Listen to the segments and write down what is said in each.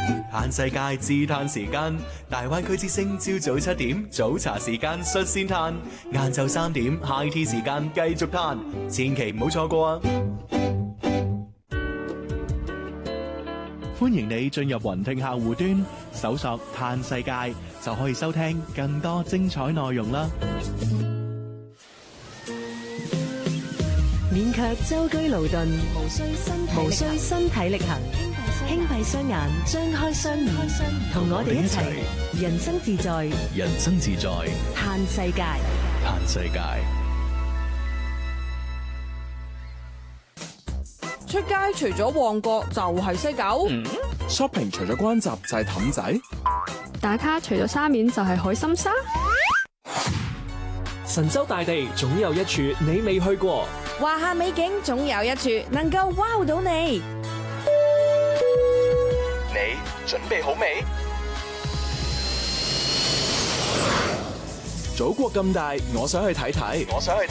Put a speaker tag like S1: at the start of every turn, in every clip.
S1: 嘆世界自嘆時間，大灣區之聲朝早7點早茶時間率先嘆，晏晝3點 High Tea 時間繼續嘆，千祈唔好錯過啊！歡迎你進入雲聽客戶端，搜索嘆世界就可以收聽更多精彩內容啦。
S2: 免卻舟車勞頓，無需身體力行，輕閉雙眼，張開雙耳，同我哋一齊人生自在，
S1: 人生自在，
S2: 嘆世界，
S1: 嘆世界。
S3: 出街除咗旺角就係西九
S4: ，shopping 除咗關閘就係氹仔，
S5: 打卡除咗沙面就係海心沙，
S6: 神州大地總有一處你未去過，
S3: 華夏美景總有一處能夠 wow 到你。
S4: 你準備好未？祖國咁大，我想去睇睇。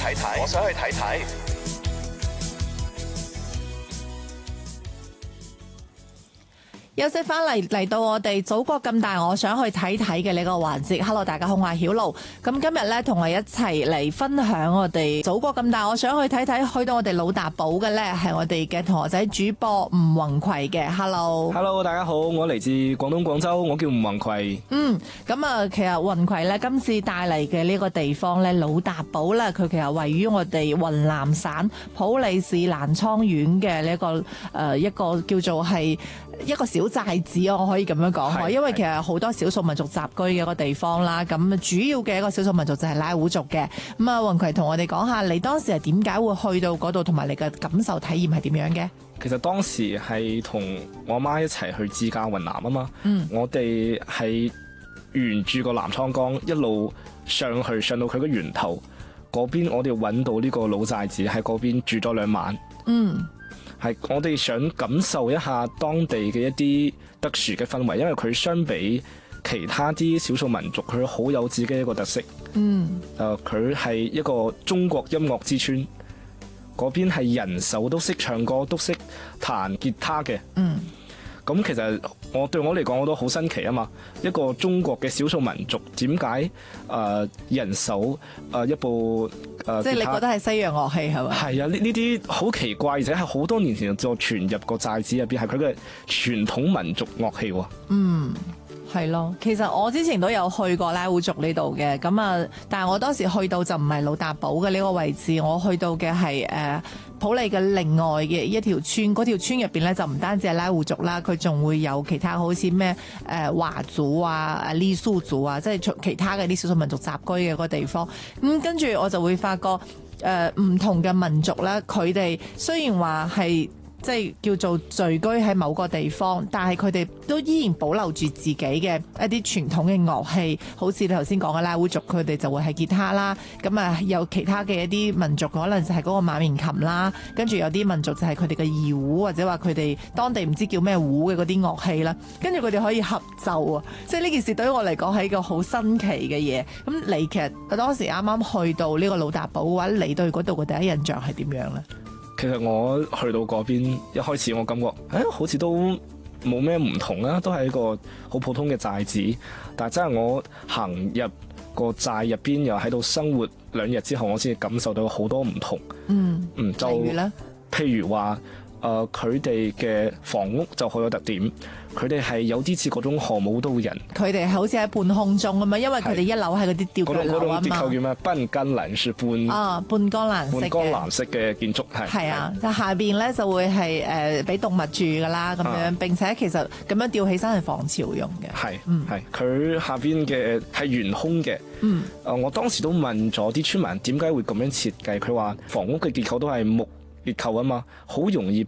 S7: 休息翻嚟到我哋祖國咁大，我想去睇睇嘅呢個環節。Hello， 大家好，我係曉露。咁今日咧同我一齊嚟分享我哋祖國咁大，我想去睇睇。去到我哋老達堡嘅咧係我哋嘅同學仔主播吳宏葵嘅。Hello，
S6: 大家好，我嚟自廣東廣州，我叫吳宏葵。
S7: 咁啊，其實宏葵咧今次帶嚟嘅呢個地方咧老達堡咧，佢其實位於我哋雲南省普洱市南倉縣嘅呢個一個叫做係一個小寨子，我可以咁樣講，因為其實好多少數民族集居嘅一個地方啦。咁主要嘅一個少數民族就係拉祜族嘅。咁啊，宏葵同我哋講下，你當時係點解會去到嗰度，同埋你嘅感受體驗係點樣嘅？
S6: 其實當時係同我媽一齊去自駕雲南啊嘛。我哋係沿住個南滄江一路上到佢個源頭嗰邊，我哋揾到呢個老寨子，喺嗰邊住咗2晚。係我哋想感受一下當地嘅一啲特殊嘅氛圍，因為佢相比其他啲少數民族，佢好有自己一個特色。佢係一個中國音樂之村，嗰邊係人手都識唱歌，都識彈吉他嘅。咁其實對我嚟講，我都好新奇啊嘛！一個中國嘅少數民族，點解人手一部
S7: 即係你覺得係西洋樂器係咪？
S6: 係啊，呢啲好奇怪，而且係好多年前就傳入個寨子入邊，係佢嘅傳統民族樂器喎。
S7: 係咯，其實我之前都有去過拉祜族呢度嘅，咁啊，但係我當時去到就唔係老達堡嘅呢個位置，我去到嘅係普洱嘅另外嘅一條村，嗰條村入邊咧就唔單止係拉祜族啦，佢仲會有其他好似咩華族啊、傈僳族啊，即係其他嘅啲少數民族集居嘅個地方。跟住我就會發覺唔同嘅民族咧，佢哋雖然話係即係叫做聚居喺某個地方，但係佢哋都依然保留住自己嘅一啲傳統嘅樂器，好似你頭先講嘅拉祜族，佢哋就會係吉他啦。咁啊，有其他嘅一啲民族可能就係嗰個馬面琴啦，跟住有啲民族就係佢哋嘅二胡，或者話佢哋當地唔知叫咩胡嘅嗰啲樂器啦。跟住佢哋可以合奏啊！即係呢件事對於我嚟講係一個好新奇嘅嘢。咁你其實當時啱啱去到呢個老達堡嘅話，你對嗰度嘅第一印象係點樣呢？
S6: 其實我去到嗰邊，一開始我感覺好似都冇咩唔同啦，都係一個好普通嘅寨子。但係真係我行入個寨入邊，又喺度生活2日之後，我先感受到好多唔同。就例如咧，譬如話佢哋嘅房屋就好有特點。佢哋係有啲似嗰種河姆渡人，佢哋好似喺半空中咁嘛，因為佢哋一樓係嗰啲吊腳樓啊嘛。嗰種結構叫咩？半江南式半江南式嘅建築係啊，但下邊咧就會係俾動物住噶啦咁樣，並且其實咁樣吊起身係防潮用嘅。係佢下邊嘅係懸空嘅。我當時都問咗啲村民點解會咁樣設計，佢話房屋嘅結構都係木結構啊嘛，好容易